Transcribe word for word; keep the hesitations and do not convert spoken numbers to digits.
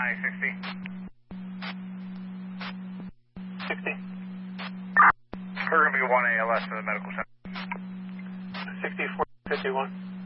nine sixty. sixty. We're going to be one A L S to the medical center. sixty-four fifty-one.